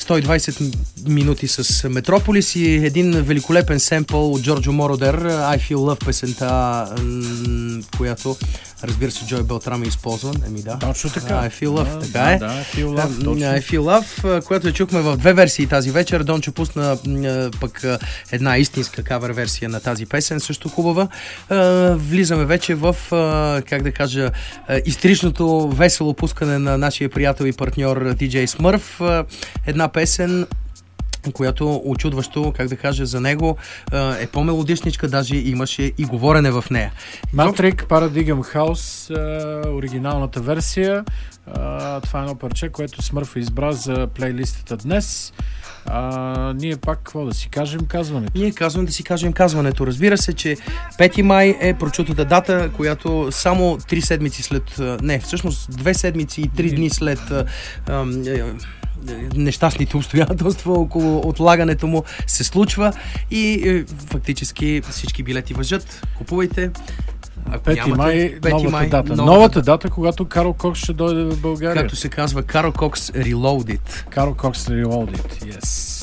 120 минути с Метрополис и един великолепен семпъл от Джорджо Мородер, I Feel Love песента, която, разбира се, Джой Белтрам е използван. Точно така. I Feel Love, така е. I Feel Love, точно. I Feel Love, която я чухме в две версии тази вечер. Дончо пусна пък една истинска кавер версия на тази песен, също хубава. Влизаме вече в, как да кажа, истеричното весело пускане на нашия приятел и партньор DJ Смърф. Една песен, която очудващо, как да кажа, за него е по-мелодичничка, даже имаше и говорене в нея. Матрик, Paradigm House, оригиналната версия. Това е едно парче, което Смърф избра за плейлистата днес. Ние пак какво да си кажем казването? Ние казваме да си кажем казването. Разбира се, че 5 май е прочутата дата, която само 3 седмици след... Не, всъщност 2 седмици и 3 дни след... нещастните обстоятелства около отлагането му се случва и фактически всички билети важат. Купувайте. 5 май, новата дата, когато Карл Кокс ще дойде в България. Както се казва, Карл Кокс Reloaded. Карл Кокс Reloaded, yes.